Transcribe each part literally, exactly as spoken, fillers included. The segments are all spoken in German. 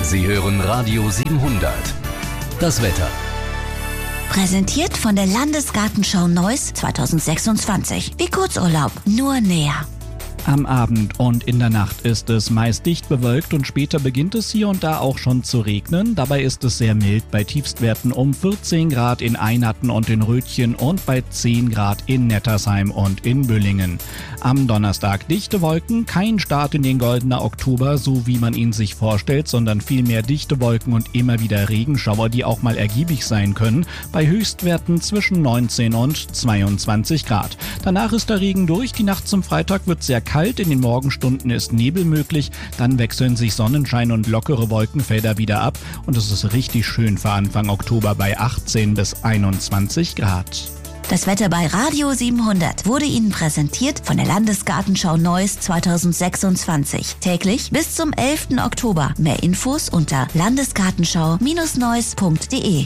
Sie hören Radio siebenhundert. Das Wetter. Präsentiert von der Landesgartenschau Neuss zweitausendsechsundzwanzig. Wie Kurzurlaub, nur näher. Am Abend und in der Nacht ist es meist dicht bewölkt und später beginnt es hier und da auch schon zu regnen. Dabei ist es sehr mild bei Tiefstwerten um vierzehn Grad in Einhatten und in Rötchen und bei zehn Grad in Nettersheim und in Büllingen. Am Donnerstag dichte Wolken, kein Start in den goldenen Oktober, so wie man ihn sich vorstellt, sondern vielmehr dichte Wolken und immer wieder Regenschauer, die auch mal ergiebig sein können, bei Höchstwerten zwischen neunzehn und zweiundzwanzig Grad. Danach ist der Regen durch, die Nacht zum Freitag wird sehr kalt. In den Morgenstunden ist Nebel möglich, dann wechseln sich Sonnenschein und lockere Wolkenfelder wieder ab und es ist richtig schön für Anfang Oktober bei achtzehn bis einundzwanzig Grad. Das Wetter bei Radio siebenhundert wurde Ihnen präsentiert von der Landesgartenschau Neuss zweitausendsechsundzwanzig. Täglich bis zum elften Oktober. Mehr Infos unter landesgartenschau Neuss punkt de.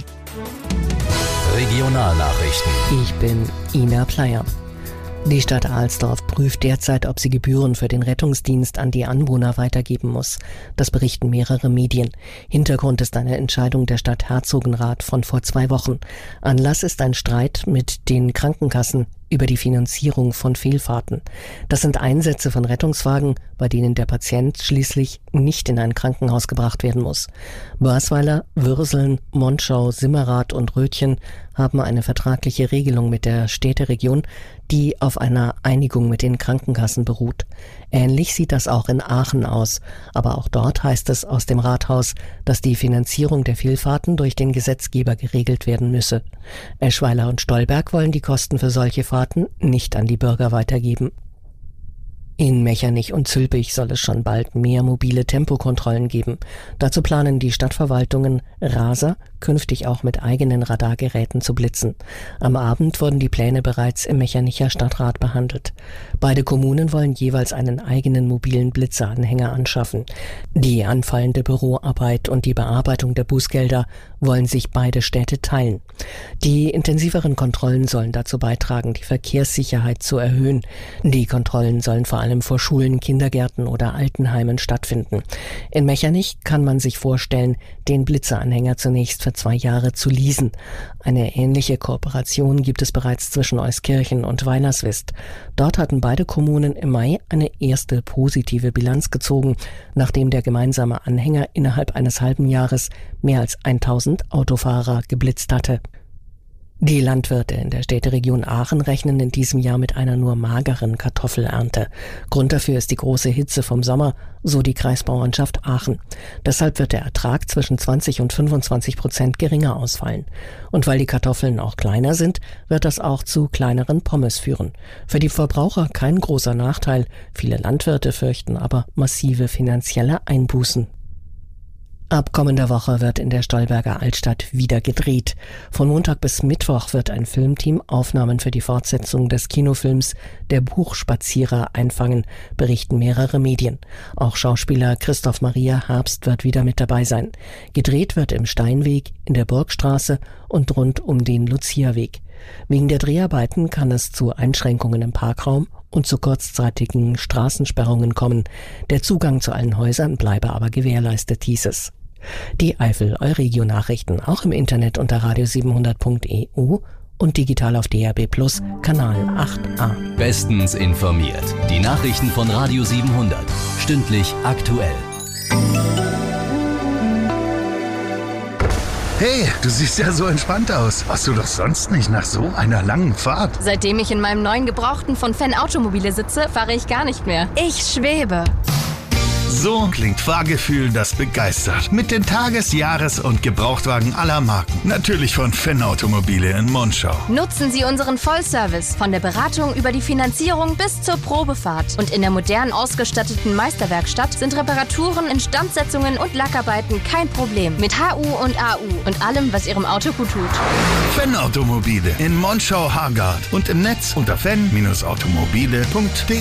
Regionalnachrichten. Ich bin Ina Pleier. Die Stadt Alsdorf prüft derzeit, ob sie Gebühren für den Rettungsdienst an die Anwohner weitergeben muss. Das berichten mehrere Medien. Hintergrund ist eine Entscheidung der Stadt Herzogenrath von vor zwei Wochen. Anlass ist ein Streit mit den Krankenkassen über die Finanzierung von Fehlfahrten. Das sind Einsätze von Rettungswagen, bei denen der Patient schließlich nicht in ein Krankenhaus gebracht werden muss. Börsweiler, Würseln, Monschau, Simmerath und Rötchen haben eine vertragliche Regelung mit der Städteregion, die auf einer Einigung mit den Krankenkassen beruht. Ähnlich sieht das auch in Aachen aus. Aber auch dort heißt es aus dem Rathaus, dass die Finanzierung der Fehlfahrten durch den Gesetzgeber geregelt werden müsse. Eschweiler und Stolberg wollen die Kosten für solche Fahrten nicht an die Bürger weitergeben. In Mechernich und Zülpich soll es schon bald mehr mobile Tempokontrollen geben. Dazu planen die Stadtverwaltungen Raser künftig auch mit eigenen Radargeräten zu blitzen. Am Abend wurden die Pläne bereits im Mechernicher Stadtrat behandelt. Beide Kommunen wollen jeweils einen eigenen mobilen Blitzeranhänger anschaffen. Die anfallende Büroarbeit und die Bearbeitung der Bußgelder wollen sich beide Städte teilen. Die intensiveren Kontrollen sollen dazu beitragen, die Verkehrssicherheit zu erhöhen. Die Kontrollen sollen vor allem vor Schulen, Kindergärten oder Altenheimen stattfinden. In Mechernich kann man sich vorstellen, den Blitzeranhänger zunächst für zwei Jahre zu leasen. Eine ähnliche Kooperation gibt es bereits zwischen Euskirchen und Weilerswist. Dort hatten beide Kommunen im Mai eine erste positive Bilanz gezogen, nachdem der gemeinsame Anhänger innerhalb eines halben Jahres mehr als tausend Autofahrer geblitzt hatte. Die Landwirte in der Städteregion Aachen rechnen in diesem Jahr mit einer nur mageren Kartoffelernte. Grund dafür ist die große Hitze vom Sommer, so die Kreisbauernschaft Aachen. Deshalb wird der Ertrag zwischen zwanzig und fünfundzwanzig Prozent geringer ausfallen. Und weil die Kartoffeln auch kleiner sind, wird das auch zu kleineren Pommes führen. Für die Verbraucher kein großer Nachteil, viele Landwirte fürchten aber massive finanzielle Einbußen. Ab kommender Woche wird in der Stolberger Altstadt wieder gedreht. Von Montag bis Mittwoch wird ein Filmteam Aufnahmen für die Fortsetzung des Kinofilms Der Buchspazierer einfangen, berichten mehrere Medien. Auch Schauspieler Christoph Maria Herbst wird wieder mit dabei sein. Gedreht wird im Steinweg, in der Burgstraße und rund um den Luziaweg. Wegen der Dreharbeiten kann es zu Einschränkungen im Parkraum und zu kurzzeitigen Straßensperrungen kommen. Der Zugang zu allen Häusern bleibe aber gewährleistet, hieß es. Die Eifel Euregio Nachrichten auch im Internet unter radio siebenhundert punkt e u und digital auf D R B Plus, Kanal acht a. Bestens informiert. Die Nachrichten von Radio siebenhundert. Stündlich aktuell. Hey, du siehst ja so entspannt aus. Warst du doch sonst nicht nach so einer langen Fahrt? Seitdem ich in meinem neuen Gebrauchten von Fenn Automobile sitze, fahre ich gar nicht mehr. Ich schwebe. So klingt Fahrgefühl, das begeistert. Mit den Tages-, Jahres- und Gebrauchtwagen aller Marken. Natürlich von Fenn Automobile in Monschau. Nutzen Sie unseren Vollservice von der Beratung über die Finanzierung bis zur Probefahrt. Und in der modern ausgestatteten Meisterwerkstatt sind Reparaturen, Instandsetzungen und Lackarbeiten kein Problem. Mit H U und A U und allem, was Ihrem Auto gut tut. Fenn Automobile in Monschau-Hargard und im Netz unter fenn Bindestrich automobile punkt de.